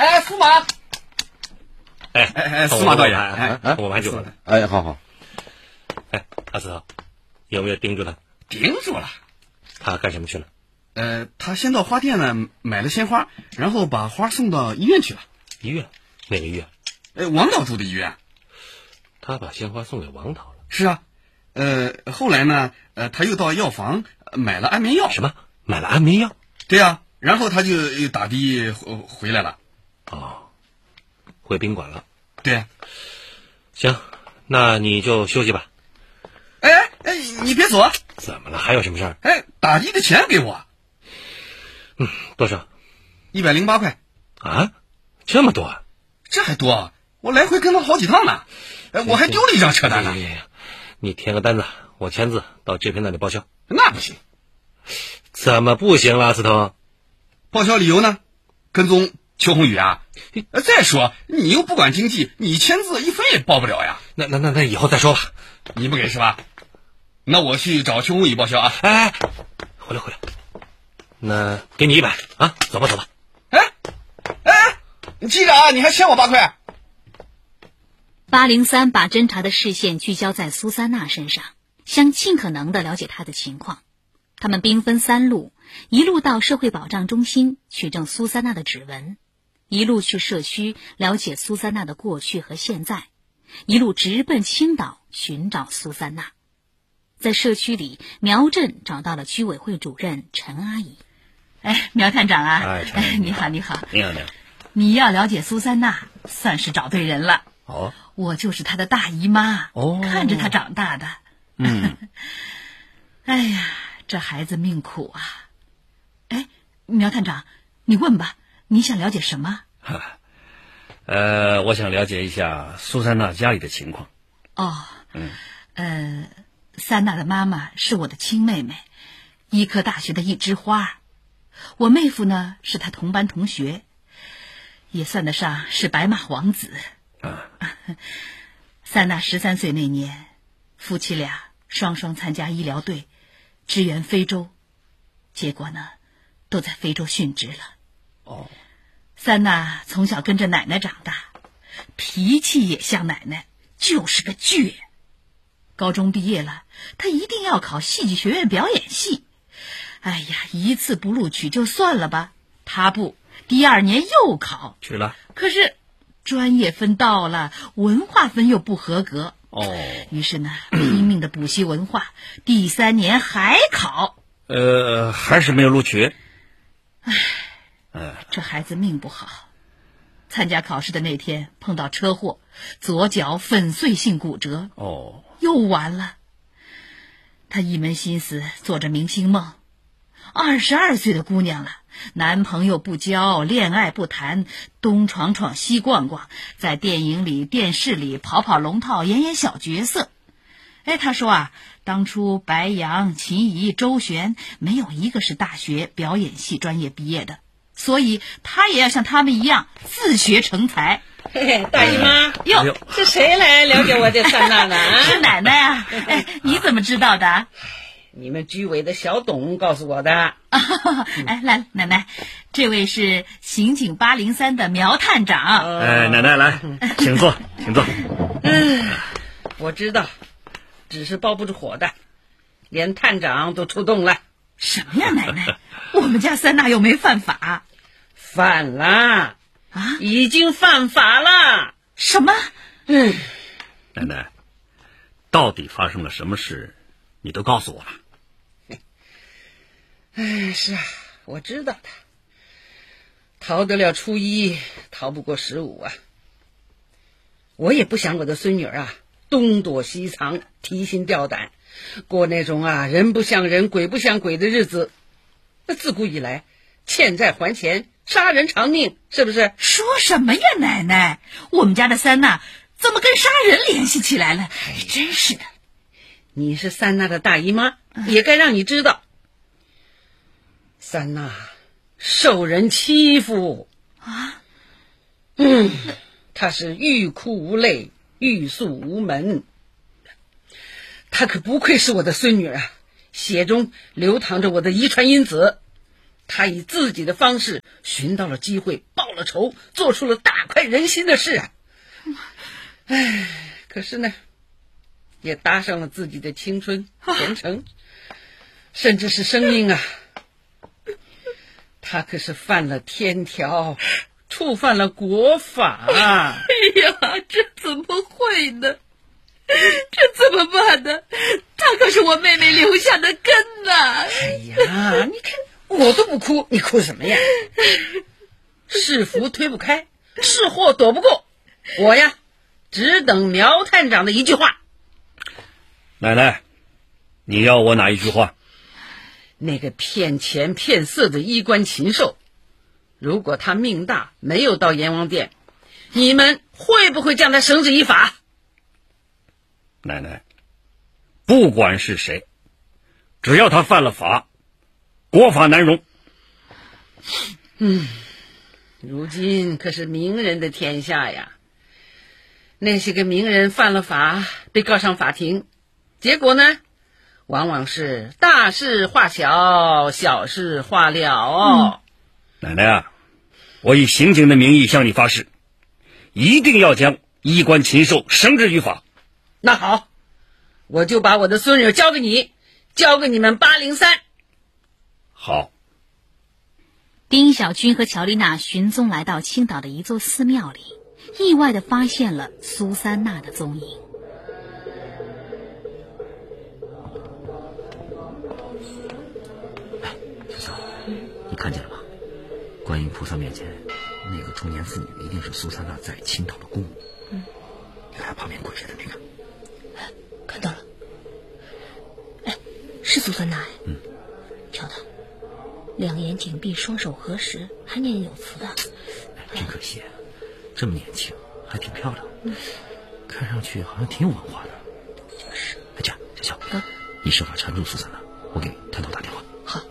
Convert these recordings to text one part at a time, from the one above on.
哎，驸马。 驸马司马导演， 我蛮久了。 好。 阿紫，有没有盯住他？ 盯住了。 他干什么去了？ 他先到花店呢买了鲜花，然后把花送到医院去了。 医院？哪个医院？ 王导住的医院。 他把鲜花送给王导了？ 是啊。后来呢，他又到药房买了安眠药。 什么？买了安眠药？ 对啊，然后他就打的回来了。 哦，回宾馆了。 对。 行，那你就休息吧。 你别走啊！ 怎么了？还有什么事儿？ 打的的钱给我。 多少 ？108块。 啊？这么多啊？ 这还多啊？我来回跟他好几趟呢。我还丢了一张车单呢。 你填个单子，我签字到这边那里报销。 那不行。 怎么不行了，阿斯通？ 报销理由呢？跟踪邱宏宇啊？再说你又不管经济，你签字一分也报不了呀。 那以后再说吧。 你不给是吧？那我去找邱宏宇报销啊。 回来。那给你100啊，走吧。 你记着啊，你还欠我8块。 803把侦查的视线聚焦在苏珊娜身上，想尽可能地了解她的情况。他们兵分3路，一路到社会保障中心取证苏珊娜的指纹，一路去社区了解苏珊娜的过去和现在，一路直奔青岛寻找苏珊娜。在社区里，苗镇找到了居委会主任陈阿姨。 苗探长啊， 你好。 你好。你要了解苏珊娜，算是找对人了。 哦， 我就是她的大姨妈，看着她长大的。哎呀，这孩子命苦啊。苗探长，你问吧，你想了解什么？ 我想了解一下苏珊娜家里的情况。 珊娜的妈妈是我的亲妹妹，医科大学的一枝花。我妹夫呢是她同班同学，也算得上是白马王子。珊娜13岁那年，夫妻俩双双参加医疗队，支援非洲，结果呢，都在非洲殉职了。珊娜从小跟着奶奶长大，脾气也像奶奶，就是个倔。高中毕业了，她一定要考戏剧学院表演系。一次不录取就算了吧，她不，第2年又考去了。 可是专业分到了，文化分又不合格。于是呢，拼命的补习文化，第3年还考。 还是没有录取。 这孩子命不好，参加考试的那天碰到车祸，左脚粉碎性骨折。又完了。她一门心思做着明星梦，22岁的姑娘了，男朋友不交，恋爱不谈，东闯闯西逛逛，在电影里电视里跑跑龙套，演小角色。她说啊，当初白杨、秦怡、周璇没有一个是大学表演系专业毕业的，所以她也要像他们一样自学成才。 大姨妈，哟，是谁来了解我这珊娜呢？ 是奶奶啊。你怎么知道的？ 你们居委的小董告诉我的。 来，奶奶，这位是刑警803的苗探长。 奶奶来，请坐。 我知道，只是包不住火的，连探长都出动了。 什么呀，奶奶？我们家珊娜又没犯法。 犯了已经犯法了。 什么？ 奶奶，到底发生了什么事，你都告诉我吧。 是啊，我知道的。逃得了初一，逃不过15啊。我也不想我的孙女啊东躲西藏，提心吊胆，过那种人不像人鬼不像鬼的日子。那自古以来，欠债还钱，杀人偿命，是不是？ 说什么呀，奶奶？我们家的珊娜怎么跟杀人联系起来了？真是的。 你是珊娜的大姨妈，也该让你知道，珊娜受人欺负啊。 她是欲哭无泪，欲诉无门。她可不愧是我的孙女啊，血中流淌着我的遗传因子。她以自己的方式寻到了机会，报了了仇，做出了大快人心的事啊！可是呢，也搭上了自己的青春、前程，甚至是生命啊！他可是犯了天条，触犯了国法。 哎呀，这怎么会呢？这怎么办呢？她可是我妹妹留下的根呐！ 哎呀，你看我都不哭，你哭什么呀？是福推不开，是祸躲不过，我呀，只等苗探长的一句话。 奶奶，你要我哪一句话？ 那个骗钱骗色的衣冠禽兽，如果他命大，没有到阎王殿，你们会不会将他绳之以法？ 奶奶，不管是谁，只要他犯了法，国法难容。 如今可是名人的天下呀，那些个名人犯了法，被告上法庭，结果呢，往往是大事化小，小事化了。 奶奶啊，我以刑警的名义向你发誓，一定要将衣冠禽兽绳之于法。 那好，我就把我的孙女交给你，交给你们803。 好。 丁小军和乔丽娜寻踪来到青岛的一座寺庙里，意外地发现了苏珊娜的踪影。 小嫂，你看见了吗？观音菩萨面前那个中年妇女一定是苏珊娜在青岛的姑母。你看旁边跪着的那个。 看到了。哎，是苏珊娜。瞧她两眼紧闭，双手合十，还念念有词的。 真可惜，这么年轻还挺漂亮，看上去好像挺有文化的。 就是。 这样，小小，你设法缠住苏珊娜，我给探头打电话。 好。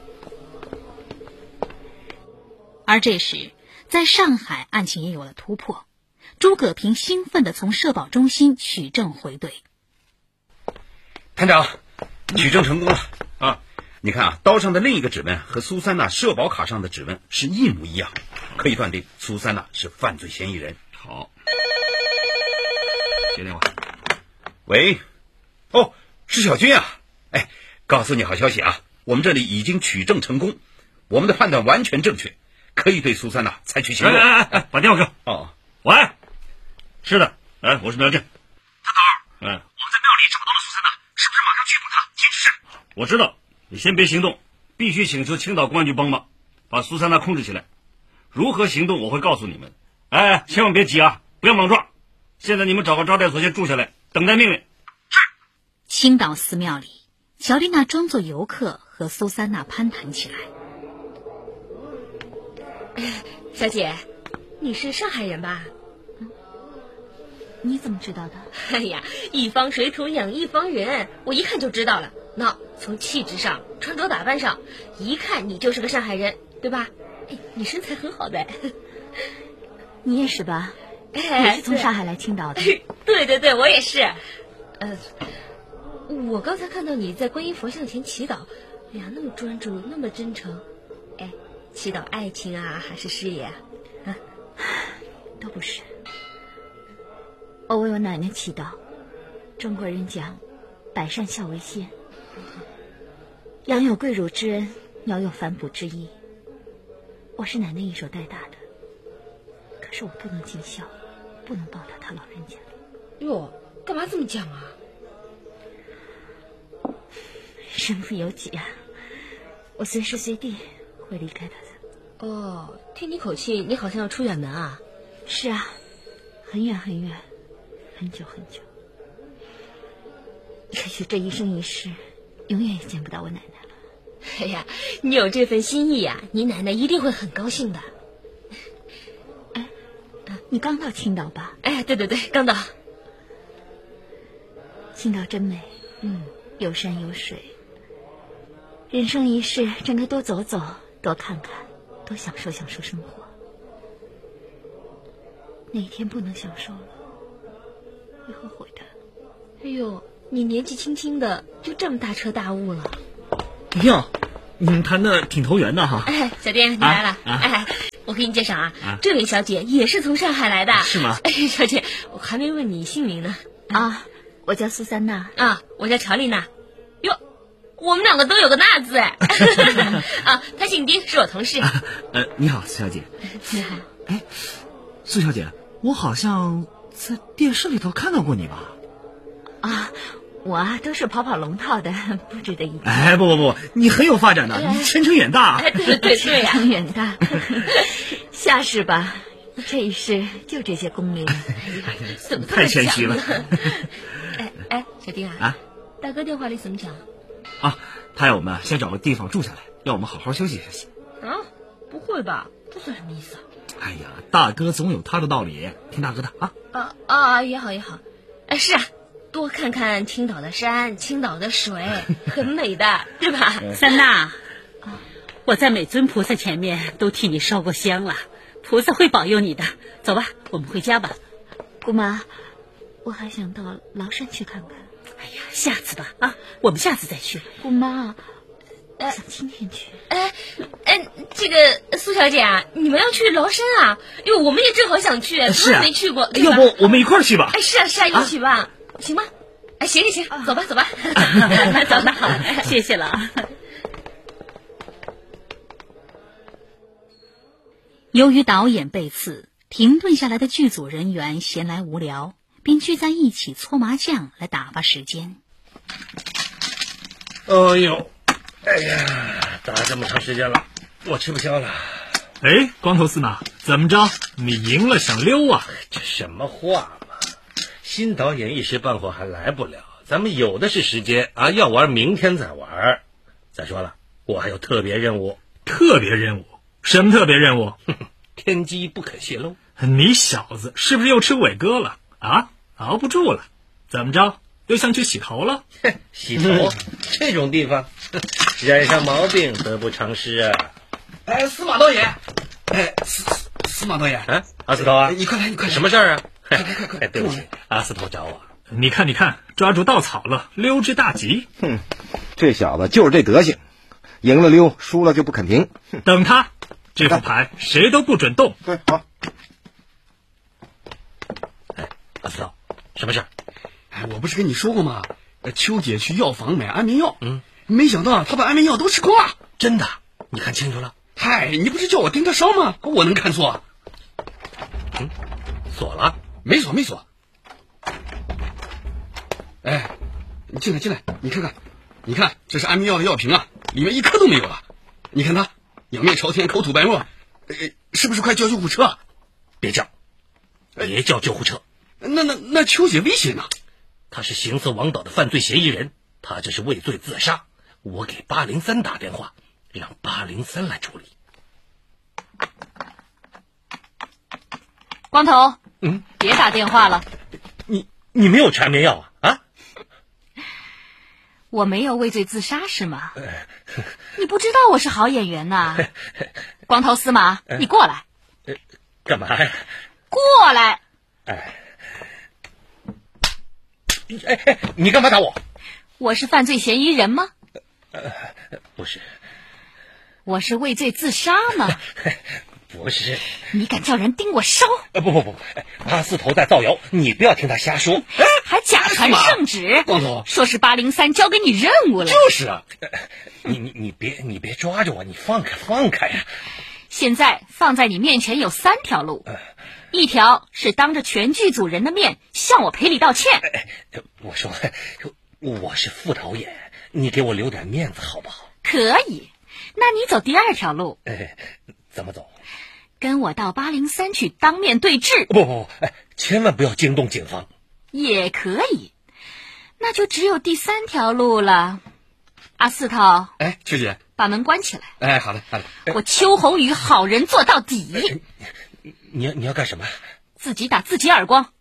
而这时，在上海案情也有了突破，朱葛平兴奋地从社保中心取证回队。 探长，取证成功了啊！你看啊，刀上的另一个指纹和苏珊娜社保卡上的指纹是一模一样，可以断定苏珊娜是犯罪嫌疑人。 好，接电话。 喂，哦，是小军啊！哎，告诉你好消息啊，我们这里已经取证成功，我们的判断完全正确，可以对苏珊娜采取行动。 把电话给我。 哦， 喂，是的，我是苗静。 探头，我们在庙里找到了苏珊娜，是不是马上去捕她？听指示。 我知道，你先别行动，必须请求青岛公安局帮忙，把苏珊娜控制起来。如何行动我会告诉你们。千万别急啊，不要莽撞。现在你们找个招待所先住下来，等待命令。 是。 青岛寺庙里，乔丽娜装作游客和苏珊娜攀谈起来。 小姐，你是上海人吧？ 你怎么知道的？ 哎呀，一方水土养一方人，我一看就知道了。那从气质上、穿着打扮上，一看你就是个上海人，对吧？哎，你身材很好的。 你也是吧？ 也是从上海来青岛的。 对对对，我也是。我刚才看到你在观音佛像前祈祷，哎呀，那么专注，那么真诚。哎，祈祷爱情啊，还是事业啊？ 都不是。我为我奶奶祈祷。中国人讲，百善孝为先，养有贵乳之恩，鸟有反哺之意。我是奶奶一手带大的，可是我不能尽孝，不能报答她老人家。 哟，干嘛这么讲啊？ 身不由己啊，我随时随地会离开她的。 哦，听你口气，你好像要出远门啊？ 是啊，很远很远，很久很久。也许这一生一世，永远也见不到我奶奶了。 哎呀，你有这份心意呀，你奶奶一定会很高兴的。 你刚到青岛吧？ 哎，对对对，刚到。 青岛真美，有山有水。人生一世，真该多走走，多看看，多享受享受生活。哪一天不能享受了，会后悔的。 哎呦，你年纪轻轻的就这么大彻大悟了。 哟，你们谈的挺投缘的哈。 哎，小丁，你来了。 我给你介绍啊，这位小姐也是从上海来的。 是吗？ 小姐，我还没问你姓名呢。 啊，我叫苏珊娜。 啊，我叫乔丽娜。哟，我们两个都有个娜字哎。啊，她姓丁，是我同事。 你好，苏小姐。 你好。 哎，苏小姐，我好像在电视里头看到过你吧？ 啊，我啊都是跑龙套的，不值得一提。 哎，不，你很有发展的，你前程远大。 对呀， 前程远大。下世吧，这一世就这些功名。 怎么太谦虚了。 哎，小丁啊，大哥电话里怎么讲？ 啊，他要我们先找个地方住下来，要我们好好休息休息。 啊，不会吧？这算什么意思啊？ 哎呀，大哥总有他的道理，听大哥的啊。也好。哎，是啊，多看看青岛的山，青岛的水，很美的，对吧？ 三娜，我在美尊菩萨前面都替你烧过香了，菩萨会保佑你的。走吧，我们回家吧。 姑妈，我还想到崂山去看看。 哎呀，下次吧，啊，我们下次再去。 姑妈，想今天去。 这个苏小姐啊，你们要去崂山啊？因为我们也正好想去， 是啊， 没去过。 要不我们一块儿去吧？ 哎，是啊，一起吧，行吗？哎，行，走吧。 那走得好，谢谢了。 由于导演被刺，停顿下来的剧组人员闲来无聊，便聚在一起搓麻将来打发时间。 哎呀，打这么长时间了，我吃不消了。 哎，光头司马，怎么着？你赢了想溜啊？ 这什么话嘛！新导演一时半会还来不了，咱们有的是时间啊，要玩明天再玩。再说了，我还有特别任务。 特别任务？什么特别任务？ 天机不可泄露。 你小子是不是又吃伟哥了啊？熬不住了？怎么着？又想去洗头了？ 洗头这种地方，染上毛病得不偿失啊！ 哎，司马导演，司马导演， 阿司头啊， 你快来， 什么事儿啊？ 快， 对不起，阿司头找我。 你看，抓住稻草了，溜之大吉。 这小子就是这德行，赢了溜，输了就不肯停。 等他，这副牌谁都不准动。 对，好。 阿司头，什么事儿？ 我不是跟你说过吗？秋姐去药房买安眠药，没想到她把安眠药都吃光了。 真的？你看清楚了？ 嗨，你不是叫我盯她烧吗？我能看错？ 锁了？ 没锁。哎，你进来，你看，这是安眠药的药瓶啊，里面一颗都没有了。你看他仰面朝天，口吐白沫，是不是快叫救护车？ 别叫救护车。 那秋姐危险呢？ 他是行色罔倒的犯罪嫌疑人，他这是畏罪自杀。我给803打电话，让803来处理。 光头，别打电话了。 你没有吃安眠药啊？ 我没有畏罪自杀是吗？你不知道我是好演员呐。光头司马，你过来。 干嘛呀？ 过来。 你干嘛打我？ 我是犯罪嫌疑人吗？ 不是。 我是畏罪自杀吗？ 不是。 你敢叫人盯我烧？ 不，阿司头在造谣，你不要听他瞎说。 还假传圣旨， 光头说是803交给你任务了。 就是啊。 你别抓着我，你放开呀！ 现在放在你面前有3条路，一条是当着全剧组人的面向我赔礼道歉。 我说我是副导演，你给我留点面子好不好？ 可以，那你走第2条路。 怎么走？ 跟我到803去当面对质。 不，千万不要惊动警方。 也可以，那就只有第3条路了。阿四头， 秋姐， 把门关起来。好的。 我邱宏宇好人做到底。 你要干什么？ 自己打自己耳光。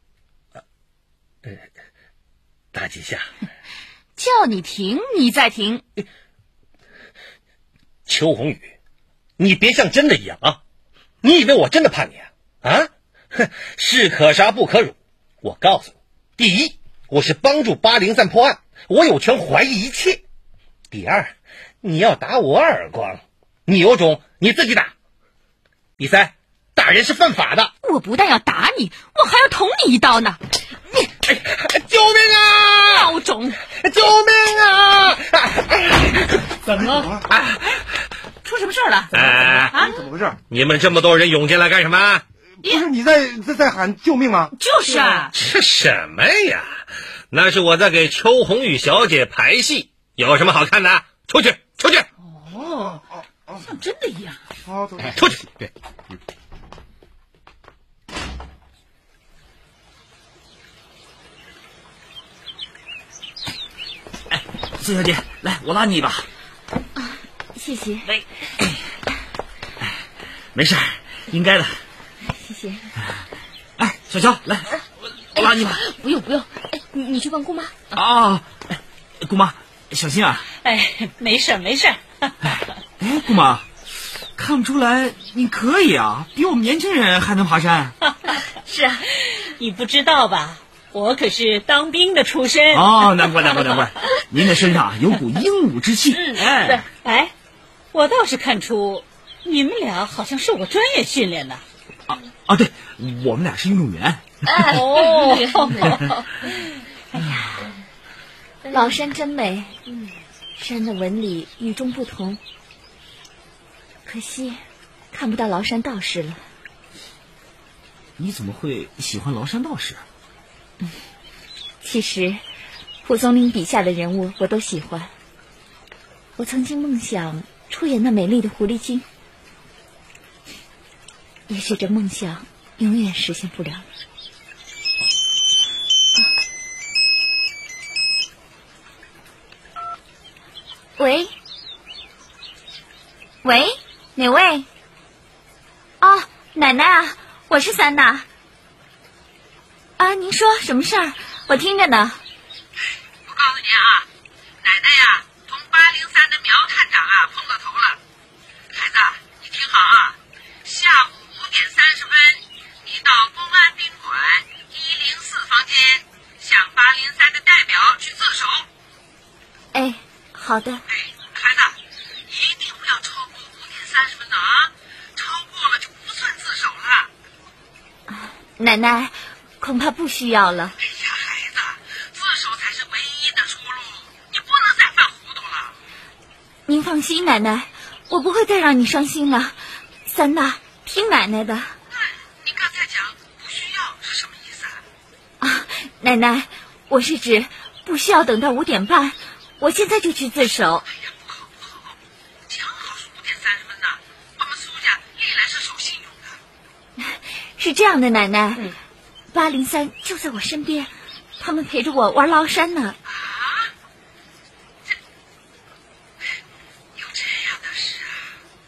打几下？ 叫你停，你再停。 邱宏宇，你别像真的一样啊！你以为我真的怕你啊？士可杀不可辱。我告诉你，第一，我是帮助803破案，我有权怀疑一切。第二，你要打我耳光，你有种你自己打。 李三，打人是犯法的。 我不但要打你，我还要捅你一刀呢。 救命啊！ 孬种！ 救命啊！ 怎么了？ 出什么事儿了？ 怎么回事？ 你们这么多人涌进来干什么？ 不是你在喊救命吗？ 就是啊。 这什么呀？那是我在给邱红雨小姐排戏，有什么好看的？出去！ 哦，像真的一样。 好，走。 出去！ 对。 苏小姐，来，我拉你一把。 谢谢。 没事，应该的。 谢谢。 哎，小乔，来，我拉你一把。 不用，你去帮姑妈。 姑妈，小心啊。 没事。 姑妈，看不出来你可以啊，比我们年轻人还能爬山。 是啊，你不知道吧？我可是当兵的出身。 难怪，您的身上有股英武之气。 我倒是看出你们俩好像受过专业训练的。 对，我们俩是运动员。 哎呀，崂山真美，山的纹理与众不同，可惜看不到崂山道士了。 你怎么会喜欢崂山道士？ 其实蒲松龄笔下的人物我都喜欢。我曾经梦想出演那美丽的狐狸精，也许这梦想永远实现不了。喂，哪位？奶奶啊，我是三娜。您说什么事儿？我听着呢。 我告诉您啊，奶奶呀，同803的苗探长碰到头了。孩子，你听好啊，下午5点30分，你到公安宾馆104房间，向803的代表去自首。 好的。 孩子，一定不要超过5点30分的啊，超过了就不算自首了。 奶奶，恐怕不需要了。 孩子，自首才是唯一的出路，你不能再犯糊涂了。 您放心，奶奶，我不会再让你伤心了。三娜，听奶奶的。 你刚才讲不需要是什么意思啊？ 奶奶，我是指不需要等到5点半，我现在就去自首。 不好，讲好是5点30分呢。我们苏家历来是守信用的。 是这样的，奶奶，803就在我身边，他们陪着我玩崂山呢。